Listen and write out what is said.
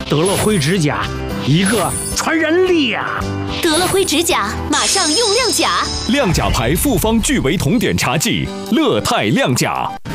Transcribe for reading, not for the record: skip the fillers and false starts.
得了灰指甲，一个传染力啊！ 得了灰指甲，马上用亮甲。 亮甲牌复方聚维酮碘茶剂，乐泰亮甲。